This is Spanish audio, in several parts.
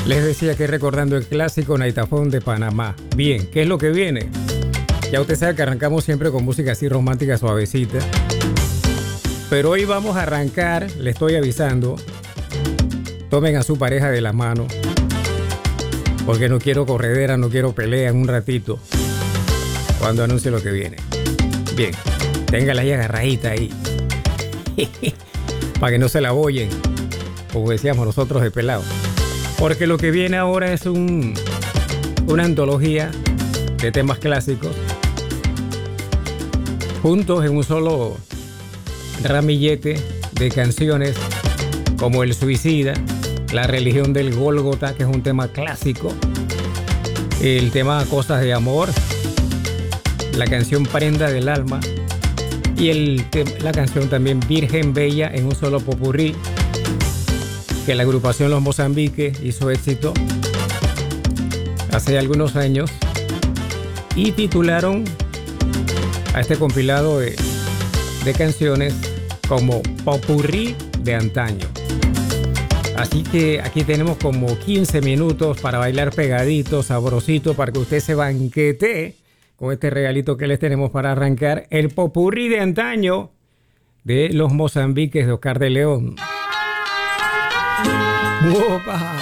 Les decía que recordando el clásico Naitafón de Panamá. Bien, ¿qué es lo que viene? Ya usted sabe que arrancamos siempre con música así romántica, suavecita. Pero hoy vamos a arrancar, le estoy avisando, tomen a su pareja de la mano, porque no quiero corredera, no quiero pelea en un ratito, cuando anuncie lo que viene. Bien, téngala ahí agarradita ahí, para que no se la boyen, como decíamos nosotros de pelado. Porque lo que viene ahora es una antología de temas clásicos, juntos en un solo ramillete de canciones como El Suicida, La Religión del Gólgota, que es un tema clásico, el tema Cosas de Amor, la canción Prenda del Alma y la canción también Virgen Bella en un solo popurrí, que la agrupación Los Mozambiques hizo éxito hace algunos años y titularon a este compilado de canciones como Popurrí de Antaño. Así que aquí tenemos como 15 minutos para bailar pegadito, sabrosito, para que usted se banquetee con este regalito que les tenemos para arrancar, el Popurrí de Antaño de Los Mozambiques de Oscar de León. ¡Opa!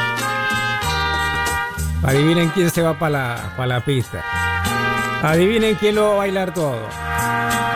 Adivinen quién se va para la pista. Adivinen quién lo va a bailar todo.